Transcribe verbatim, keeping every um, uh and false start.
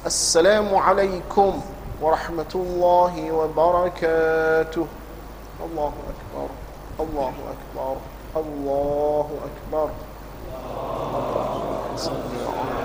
السلام عليكم ورحمة الله وبركاته. الله أكبر الله أكبر الله أكبر. اللهم صل على